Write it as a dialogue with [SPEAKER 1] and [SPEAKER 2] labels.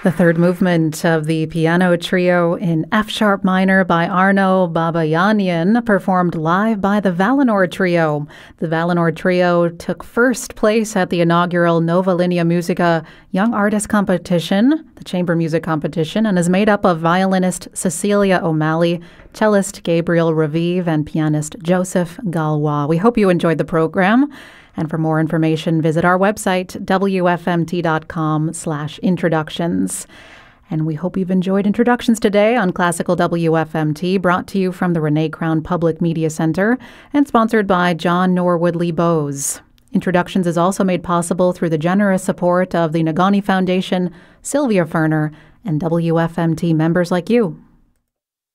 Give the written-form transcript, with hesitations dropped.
[SPEAKER 1] The third movement of the piano trio in F-sharp minor by Arno Babayanyan, performed live by the Valinor Trio. The Valinor Trio took first place at the inaugural Nova Linea Musica Young Artist Competition, the chamber music competition, and is made up of violinist Cecilia O'Malley, cellist Gabriel Raviv, and pianist Joseph Galwa. We hope you enjoyed the program. And for more information, visit our website, wfmt.com/introductions. And we hope you've enjoyed Introductions today on Classical WFMT, brought to you from the Renee Crown Public Media Center and sponsored by John Norwood Lee Bose. Introductions is also made possible through the generous support of the Nagani Foundation, Sylvia Ferner, and WFMT members like you.